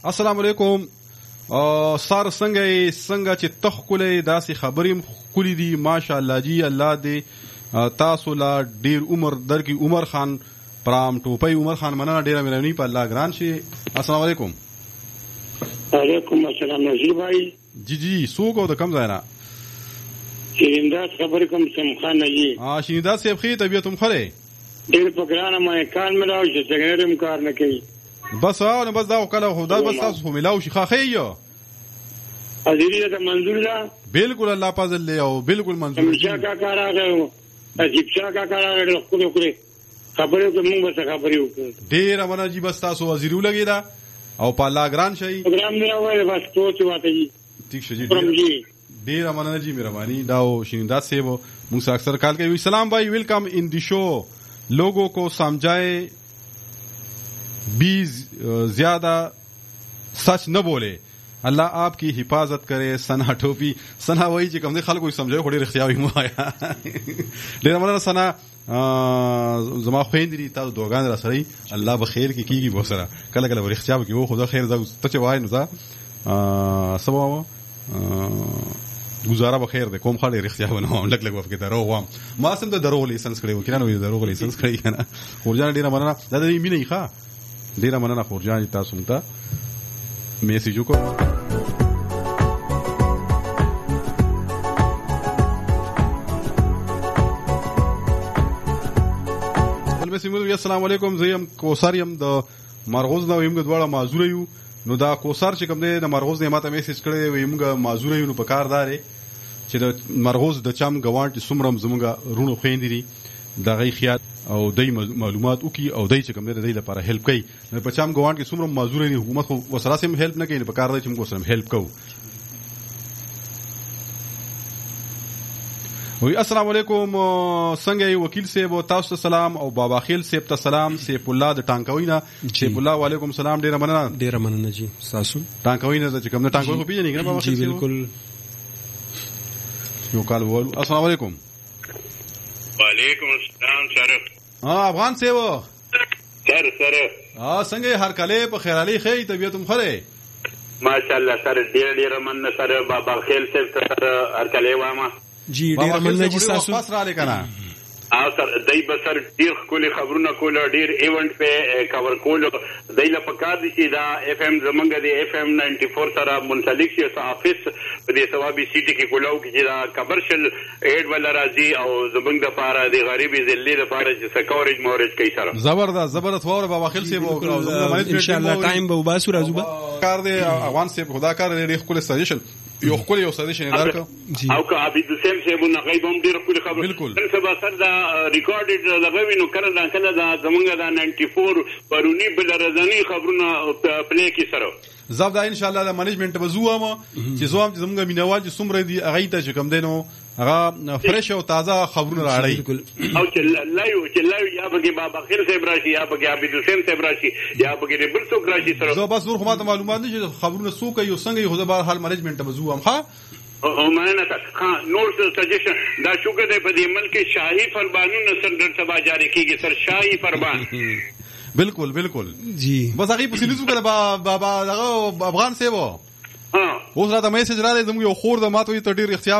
السلام علیکم. سار څنګه چې تخکلې داسې خبرې خولې دي ماشاءالله جی الله دې تاسو لا ډیر عمر درکې. عمر خان پرام ټوپۍ عمر خان مننه ډیره مهرباني په الله ګران شي. السلام علیکم. وعلیکم السلام نذیر بھائی. جی څوک او د کوم ځای نه؟ شیرینداز خبر کوم سم خان جی. شیرینداز صاحب خې طبیعت هم خره ډیر پکرانه ما کان ملاو چې څنګه رم کار نه کوي. بس نو بس دا کله خدا بس تاسو هم ملاو شي خاخې یو حاضری ته منظور ده. بالکل الله فضل له او بالکل منظور. شاه کا کار راغو عجیب شاه کا کار راغو خو خبرې کوم بس خبرې وکړو. ډیر امانه جی بس تاسو وزیر ولګی دا او په الله ګران شي پروګرام نه وای بس ټوچ واته جی. ٹھیک شي جی ډیر امانه جی مهرباني. دا او شینداز صاحب موږ اکثر کال کوي. سلام بھائی ویلکم ان دی شو. लोगों को समझाए भी ज्यादा सच न बोले. अल्लाह आपकी हिफाजत करे. सना टोपी सना वही چې کوم دي خلکو سمجھو خوري اختیاري مو آیا ډیر مننه سنا زما خويندې تاسو دوغان را سره الله بخیر کی کیږي بو سره کله کله ور اختیار کی وو خدا خیر زو ته چې وای نو ځا سبا گزاره بخیر ده کوم خاله اختیار ونه لګ لګ وفکه درو وام ما سم د درو لایسنس کړی وکړه نو درو لایسنس کړی کنه. خورجان ډیره مننه دا دې مینه ښه ډیره مننه خورجان تاسو ته میسج وکړه. بل مسیمو السلام علیکم. زیم کوثر يم د مرغوز نو يم غواړه معذور یو. نو دا کوثر چې کوم دی د مرغوز نه ماته میسج کړی وي موږ معذور یو. نو په کار دارې چې د مرغوز د چم غوانټ سمرم زموږ رونو خويندې دي دا غي خیال او دای معلومات وکي او دای چې کوم دی د دې لپاره هیلپ کوي. نو په چم غوانټ کې سمرم معذور نه حکومت خو وسره سم هیلپ نه کوي. په کار دی چې موږ سره هیلپ کوو. وی السلام علیکم. څنګه وکیل صاحب تاسو ته سلام او بابا خیل صاحب ته سلام. سیف الله د ټانکوي نه. سیف الله وعلیکم سلام. ډیره مننه جی. تاسو ټانکوي نه چې کوم نه ټانکوي خو پیژنې کنه بابا خیل جی بالکل یو کال وو. السلام علیکم. وعلیکم السلام سره افغان صاحب سره څنګه هر کله په خیرالي خې طبيعت هم خره ماشاءالله سره ډیره مننه سره بابا خیل صاحب سره هر کله وامه جی ډیر مننه جی تاسو پاس را لیکنه او سر دای بسر ډیر کلی خبرونه کول ډیر ایونت په کور کول دای له پکار دي چې دا اف ام زمونږ دی اف ام 94 سره منسلک شي افیس په دې ثوابي سیټي کې کولاو کې دا کمرشل ایډ ولا راځي او زمونږ د پاره د غریبي ذلې د پاره چې سکورج مورج کوي سره زبردست واره بابا خیل سی وو ان شاء الله ټایم به وباسو راځو کار دی افغان سی خدا کار لري خپل سجیشن یو خپل یو سجیشن درکو او که عبد السلام صاحب نو غیبم ډیر خپل خبر بالکل سبا سر دا ریکارډډ لغوي نو کله دا زمونږ دا 94 پرونی بل رضانی خبرونه پلی کی سره زبدا ان شاء الله د منیجمنت بزوام چې زوام چې زمونږ مینوال چې سمره دي اغه ته چې کم دینو هغه فرش او تازه خبرونه راړي او چې لایو یا بګي بابا خیر صاحب راشي یا بګي عبد الحسین صاحب راشي یا بګي بل څوک راشي سره زه بس نور خو ماته معلومات نه چې خبرونه څوک یو څنګه یو د بهر حال منیجمنت بزوام ها او معنی ها نور سجیشن دا شوګه د په دې ملک شاهي فرمانونه سر در سبا جاری کیږي سر شاهي فرمان بالکل جی بس هغه په سلیزو کړه بابا افغان سیو اوس راته میسج را دی زموږ یو خور د ماته ته ډیر اختیار